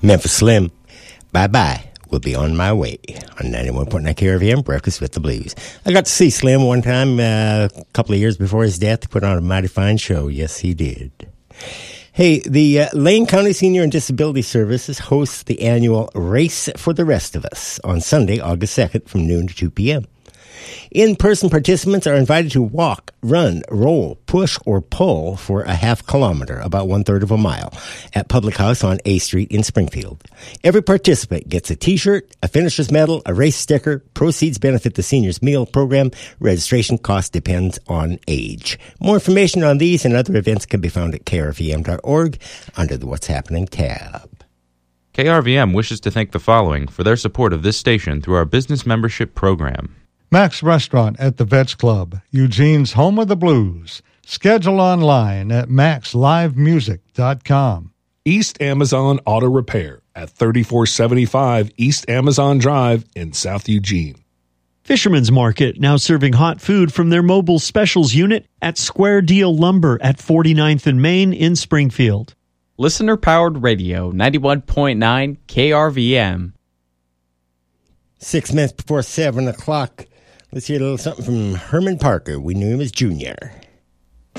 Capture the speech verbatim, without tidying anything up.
Memphis Slim, bye-bye. Will be on my way on ninety-one point nine K R V M, Breakfast with the Blues. I got to see Slim one time uh, a couple of years before his death. He put on a mighty fine show. Yes, he did. Hey, the uh, Lane County Senior and Disability Services hosts the annual Race for the Rest of Us on Sunday, August second from noon to two p.m. In-person participants are invited to walk, run, roll, push, or pull for a half kilometer, about one-third of a mile, at Public House on A Street in Springfield. Every participant gets a T-shirt, a finisher's medal, a race sticker. Proceeds benefit the Seniors Meal Program. Registration cost depends on age. More information on these and other events can be found at K R V M dot org under the What's Happening tab. K R V M wishes to thank the following for their support of this station through our business membership program. Max Restaurant at the Vets Club, Eugene's home of the blues. Schedule online at max live music dot com. East Amazon Auto Repair at thirty-four seventy-five East Amazon Drive in South Eugene. Fisherman's Market, now serving hot food from their mobile specials unit at Square Deal Lumber at forty-ninth and Main in Springfield. Listener-powered radio, ninety-one point nine K R V M. Six minutes before seven o'clock. Let's hear a little something from Herman Parker. We knew him as Junior.